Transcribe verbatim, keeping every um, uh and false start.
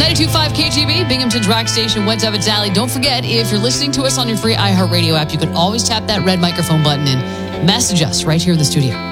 ninety-two point five K G B, Binghamton's rock station, Wet Devitt Valley. Don't forget, if you're listening to us on your free iHeartRadio app, you can always tap that red microphone button and message us right here in the studio.